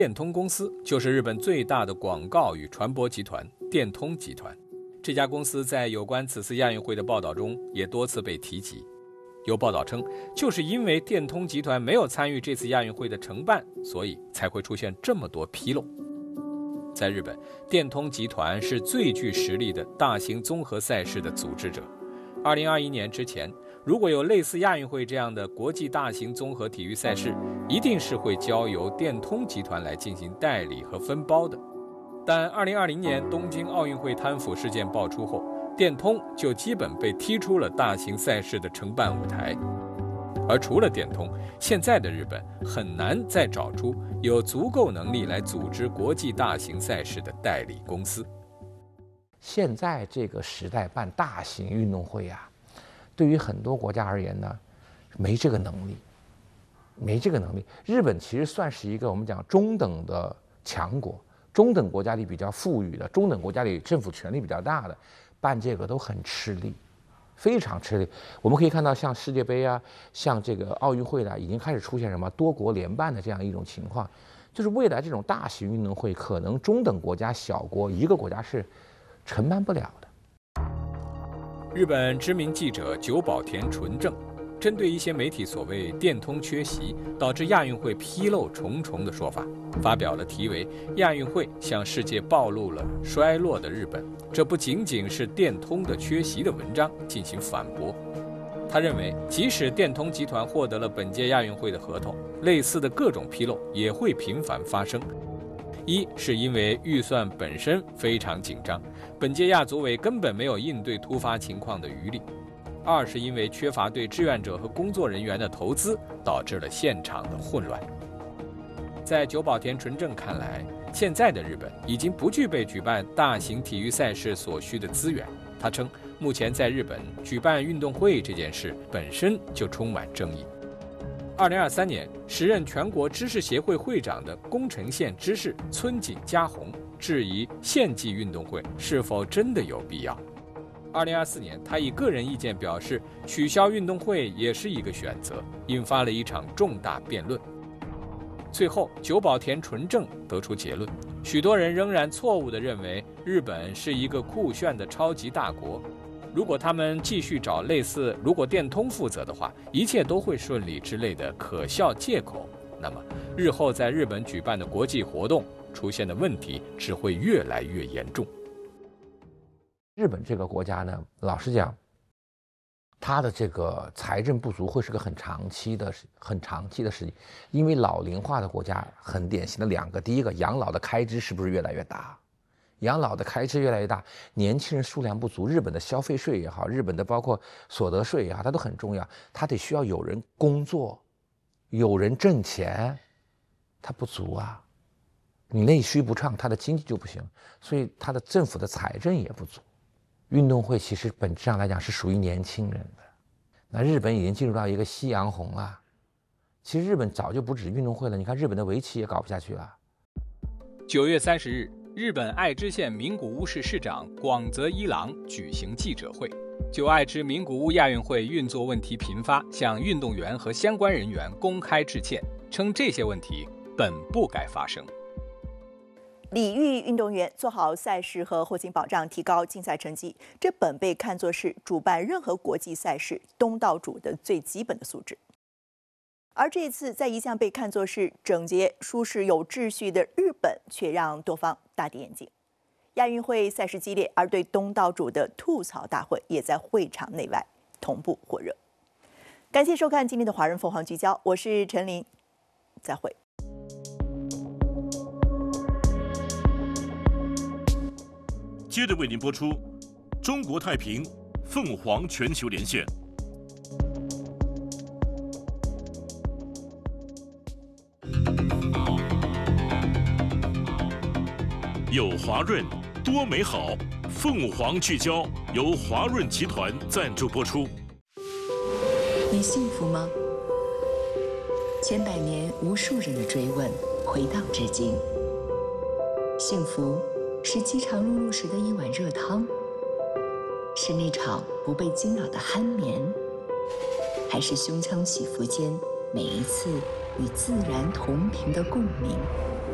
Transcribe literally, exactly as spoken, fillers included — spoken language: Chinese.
电通公司就是日本最大的广告与传播集团电通集团。这家公司在有关此次亚运会的报道中也多次被提及。有报道称，就是因为电通集团没有参与这次亚运会的承办，所以才会出现这么多纰漏。在日本，电通集团是最具实力的大型综合赛事的组织者。二零二一年之前，如果有类似亚运会这样的国际大型综合体育赛事，一定是会交由电通集团来进行代理和分包的。但二零二零年东京奥运会贪腐事件爆出后，电通就基本被踢出了大型赛事的承办舞台。而除了电通，现在的日本很难再找出有足够能力来组织国际大型赛事的代理公司。 现在这个时代办大型运动会啊，对于很多国家而言呢，没这个能力，没这个能力。日本其实算是一个我们讲中等的强国，中等国家里比较富裕的，中等国家里政府权力比较大的，办这个都很吃力。非常吃力，我们可以看到，像世界杯啊，像这个奥运会啊，已经开始出现什么多国联办的这样一种情况，就是未来这种大型运动会，可能中等国家、小国一个国家是承办不了的。 日本知名记者久保田纯正针对一些媒体所谓电通缺席导致亚运会纰漏重重的说法，发表了题为《亚运会向世界暴露了衰落的日本，这不仅仅是电通的缺席》的文章进行反驳。他认为，即使电通集团获得了本届亚运会的合同，类似的各种纰漏也会频繁发生。一是因为预算本身非常紧张，本届亚组委根本没有应对突发情况的余力；二是因为缺乏对志愿者和工作人员的投资，导致了现场的混乱。在久保田纯正看来，现在的日本已经不具备举办大型体育赛事所需的资源。他称，目前在日本举办运动会这件事本身就充满争议。二零二三年，时任全国知识协会会长的宫城县知事村井佳弘质疑县际运动会是否真的有必要。二零二四年，他以个人意见表示，取消运动会也是一个选择，引发了一场重大辩论。最后，久保田纯正得出结论：许多人仍然错误地认为日本是一个酷炫的超级大国。如果他们继续找类似“如果电通负责的话，一切都会顺利”之类的可笑借口，那么日后在日本举办的国际活动出现的问题只会越来越严重。 日本这个国家呢，老实讲，它的这个财政不足会是个很长期的、很长期的事情，因为老龄化的国家很典型的两个，第一个，养老的开支是不是越来越大？养老的开支越来越大，年轻人数量不足，日本的消费税也好，日本的包括所得税也好，它都很重要，它得需要有人工作，有人挣钱，它不足啊。你内需不畅，它的经济就不行，所以它的政府的财政也不足。运动会其实本质上来讲是属于年轻人的，那日本已经进入到一个夕阳红了。其实日本早就不止运动会了，你看日本的围棋也搞不下去了。 九月三十日，日本爱知县名古屋市市长广泽一郎举行记者会，就爱知名古屋亚运会运作问题频发，向运动员和相关人员公开致歉，称这些问题本不该发生。 礼遇运动员做好赛事和后勤保障，提高竞赛成绩，这本被看作是主办任何国际赛事东道主的最基本的素质。而这一次，在一向被看作是整洁、舒适、有秩序的日本，却让多方大跌眼镜。亚运会赛事激烈，而对东道主的吐槽大会也在会场内外同步火热。感谢收看今天的《华人凤凰聚焦》，我是陈琳，再会。 接着为您播出《中国太平凤凰全球连线》。有华润，多美好。凤凰聚焦由华润集团赞助播出。 你幸福吗？千百年无数人的追问，回荡至今。幸福是饥肠辘辘时的一碗热汤，是那场不被惊扰的酣眠，还是胸腔起伏间每一次与自然同频的共鸣？